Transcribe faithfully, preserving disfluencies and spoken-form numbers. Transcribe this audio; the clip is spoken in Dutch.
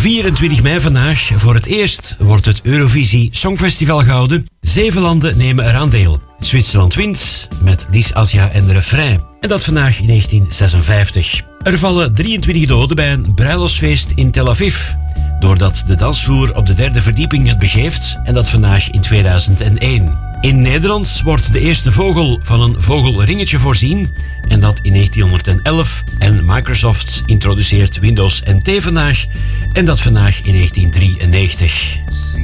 vierentwintig mei vandaag. Voor het eerst wordt het Eurovisie Songfestival gehouden. Zeven landen nemen eraan deel. Zwitserland wint met Lies Asia en de refrein. En dat vandaag in negentien zesenvijftig. Er vallen drieëntwintig doden bij een bruiloftsfeest in Tel Aviv. Doordat de dansvloer op de derde verdieping het begeeft. En dat vandaag in tweeduizend één. In Nederland wordt de eerste vogel van een vogelringetje voorzien. En dat in negentienhonderdelf. En Microsoft introduceert Windows N T vandaag. En dat vandaag in negentien drieënnegentig.